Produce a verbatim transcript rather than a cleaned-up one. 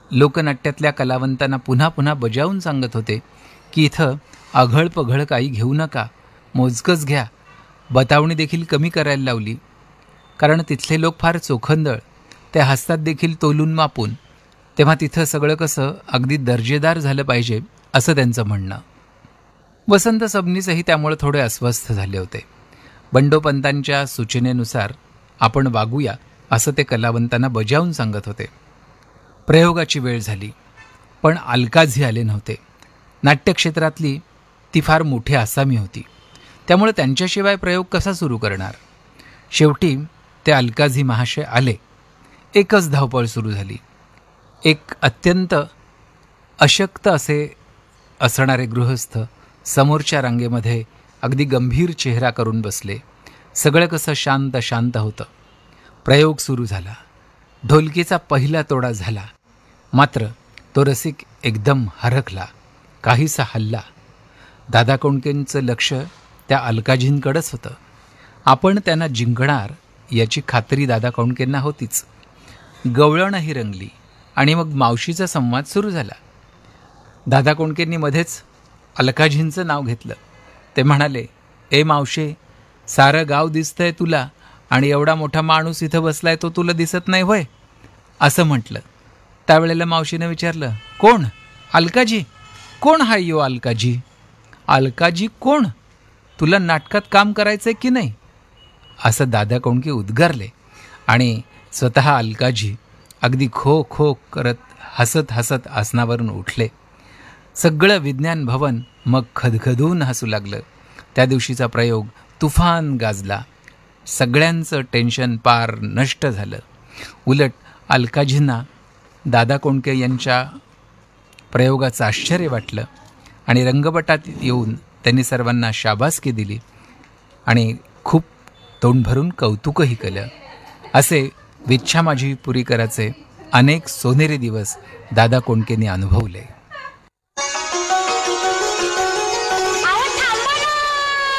लोकनाट्यातल्या कलावंतांना पुन्हा पुन्हा बजावून सांगत होते की इथं अघळ पघळ काही घेऊ नका, मोजकंच घ्या. बतावणी देखील कमी करायला लावली, कारण तिथले लोक फार चोखंदळ, ते हसतात देखील तोलून मापून. तेव्हा तिथं सगळं कसं अगदी दर्जेदार झालं पाहिजे असं त्यांचं म्हणणं. वसंत सबनीसही त्यामुळे थोडे अस्वस्थ झाले होते. बंडोपंतांच्या सूचनेनुसार आपण वागूया असं ते कलावंतांना बजावून सांगत होते. प्रयोगाची वेळ झाली, पण अलकाझी आले नव्हते. नाट्यक्षेत्रातली ती फार मोठी आसामी होती, त्यामुळे त्यांच्याशिवाय प्रयोग कसा सुरू करणार. शेवटी ते अलकाझी महाशय आले. एकच धावपळ सुरू झाली. एक अत्यंत अशक्त असे असणारे गृहस्थ समोरच्या रांगेमध्ये अगदी गंभीर चेहरा करून बसले. सगळं कसं शांत शांत होतं. प्रयोग सुरू झाला. ढोलकीचा पहिला तोडा झाला. मात्र तो रसिक एकदम हरखला, काहीसा हल्ला. दादा कोंडकेंचं लक्ष त्या अलकाजींकडेच होतं. आपण त्यांना जिंकणार याची खात्री दादा कोंडकेंना होतीच. गवळणही रंगली आणि मग मावशीचा संवाद सुरू झाला. दादा कोंडकेंनी मध्येच अलकाजींचं नाव घेतलं. ते म्हणाले, ए मावशे, सारं गाव दिसतंय तुला आणि एवढा मोठा माणूस इथं बसलाय तो तुला दिसत नाही होय, असं म्हटलं. त्यावेळेला मावशीनं विचारलं, कोण? अलकाजी? कोण हाय यो अलकाजी? अलकाजी कोण? तुला नाटकात काम करायचंय की नाही, असं दादा कोंडके उद्गारले. आणि स्वतः अलकाजी अगदी खो खो करत हसत हसत आसनावरून उठले. सगळं विज्ञान भवन मग खदखदून हसू लागलं. त्या दिवशीचा प्रयोग तुफान गाजला. सगळ्यांचं टेन्शन पार नष्ट झालं. उलट अलकाजींना दादा कोंडके यांच्या प्रयोगाचं आश्चर्य वाटलं आणि रंगपटात येऊन त्यांनी सर्वांना शाबासकी दिली आणि खूप तोंड भरून कौतुकही केलं. असे विच्छा माझी पुरी करायचे अनेक सोनेरी दिवस दादा कोंडकेंनी अनुभवले.